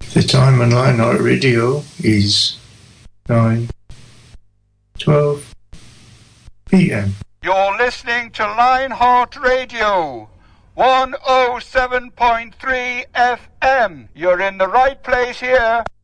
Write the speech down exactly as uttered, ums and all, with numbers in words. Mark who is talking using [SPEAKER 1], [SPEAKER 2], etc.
[SPEAKER 1] The time on Lionheart Radio is nine twelve p m.
[SPEAKER 2] You're listening to Lionheart Radio, one oh seven point three F M. You're in the right place here.